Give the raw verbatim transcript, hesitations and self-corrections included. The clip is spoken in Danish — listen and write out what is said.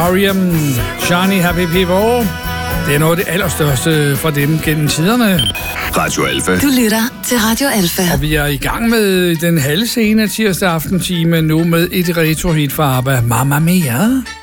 R E M, Shiny Happy People. Det er noget af det allerstørste fra dem gennem tiderne. Radio Alfa. Du lytter til Radio Alfa. Og vi er i gang med den halve scene af tirsdag aftentime nu med et retro hit fra ABBA, Mamma Mia.